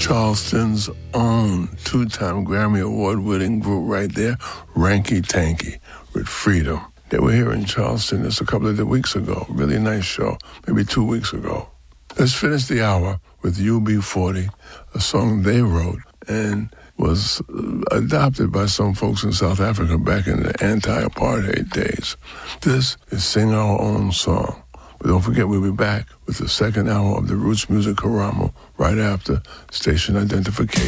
Charleston's own two-time Grammy Award-winning group right there, Ranky Tanky, with Freedom. They were here in Charleston just a couple of weeks ago. Really nice show, maybe 2 weeks ago. Let's finish the hour with UB40, a song they wrote and was adopted by some folks in South Africa back in the anti-apartheid days. This is Sing Our Own Song. But don't forget, we'll be back with the second hour of the Roots Music Karamo right after station identification.